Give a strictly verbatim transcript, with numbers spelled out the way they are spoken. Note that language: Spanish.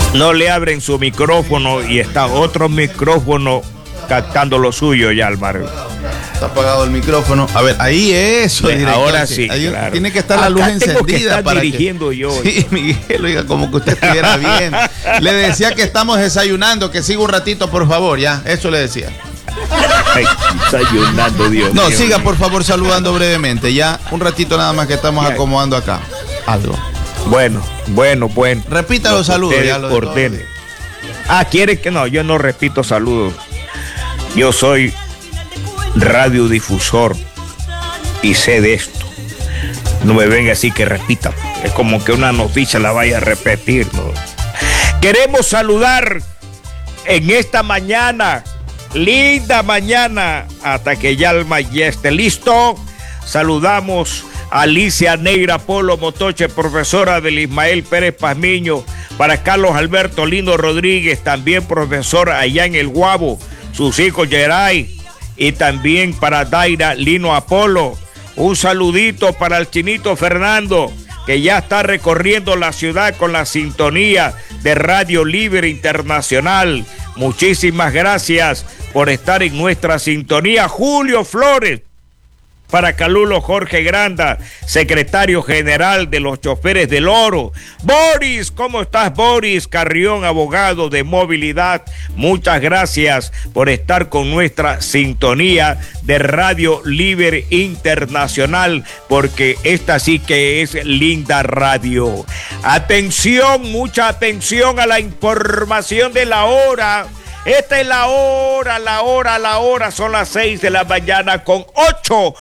no le abren su micrófono y está otro micrófono captando lo suyo ya, Álvaro. Está apagado el micrófono. A ver, ahí eso. Pues ahora sí, ahí claro. Tiene que estar la luz Acá tengo encendida que estar para dirigiendo que... yo. Sí, Miguel, oiga, como que usted estuviera bien. Le decía que estamos desayunando, que siga un ratito, por favor, ya. Eso le decía. Ay, desayunando, Dios No, mío. siga por favor saludando brevemente. Ya un ratito nada más que estamos Ya. acomodando acá. Algo. Bueno, bueno, bueno. Repita Lo los que saludos. ustedes Ya lo de ordenen. Ah, ¿quiere que no? Yo no repito saludos. Yo soy radiodifusor y sé de esto. No me venga así que repita. Es como que una noticia la vaya a repetir, ¿no? Queremos saludar en esta mañana, linda mañana, hasta que Yalma ya esté listo. Saludamos a Alicia Negra Polo Motoche, profesora del Ismael Pérez Pazmiño, para Carlos Alberto Lindo Rodríguez, también profesor allá en El Guabo, sus hijos Geray, y también para Daira Lino Apolo. Un saludito para el Chinito Fernando, que ya está recorriendo la ciudad con la sintonía de Radio Libre Internacional. Muchísimas gracias por estar en nuestra sintonía. Julio Flores, para Calulo Jorge Granda, secretario general de los choferes del Oro. Boris, ¿cómo estás, Boris Carrión, abogado de movilidad? Muchas gracias por estar con nuestra sintonía de Radio Libre Internacional, porque esta sí que es linda radio. Atención, mucha atención a la información de la hora. Esta es la hora, la hora, la hora, son las seis de la mañana con ocho